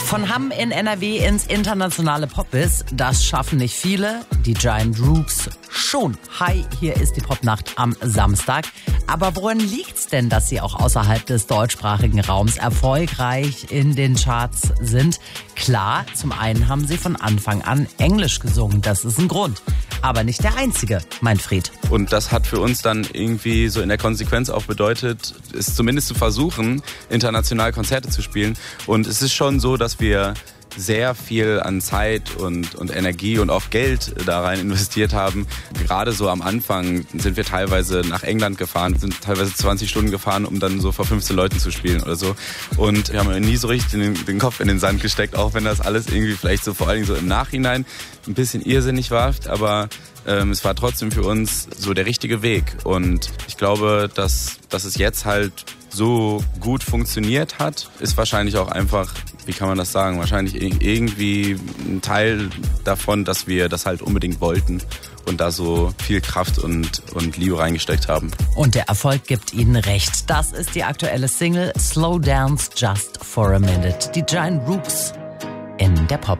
Von Hamm in NRW ins internationale Popbiz, das schaffen nicht viele, die Giant Rooks schon. Hi, hier ist die Popnacht am Samstag. Aber woran liegt's denn, dass sie auch außerhalb des deutschsprachigen Raums erfolgreich in den Charts sind? Klar, zum einen haben sie von Anfang an Englisch gesungen, das ist ein Grund. Aber nicht der einzige, meint Fried. Und das hat für uns dann irgendwie so in der Konsequenz auch bedeutet, es zumindest zu versuchen, international Konzerte zu spielen. Und es ist schon so, dass wir sehr viel an Zeit und Energie und auch Geld da rein investiert haben. Gerade so am Anfang sind wir teilweise nach England gefahren, sind teilweise 20 Stunden gefahren, um dann so vor 15 Leuten zu spielen oder so. Und wir haben nie so richtig den Kopf in den Sand gesteckt, auch wenn das alles irgendwie vielleicht so vor allen Dingen so im Nachhinein ein bisschen irrsinnig war. Aber es war trotzdem für uns so der richtige Weg. Und ich glaube, dass es jetzt halt so gut funktioniert hat, ist wahrscheinlich auch einfach, wie kann man das sagen, wahrscheinlich irgendwie ein Teil davon, dass wir das halt unbedingt wollten und da so viel Kraft und Liebe reingesteckt haben. Und der Erfolg gibt ihnen recht. Das ist die aktuelle Single Slow Dance Just for a Minute. Die Giant Rooks in der Pop.